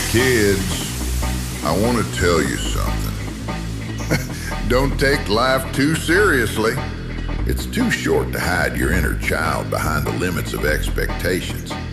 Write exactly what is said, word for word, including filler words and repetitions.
Kids, I want to tell you something. Don't take life too seriously. It's too short to hide your inner child behind the limits of expectations.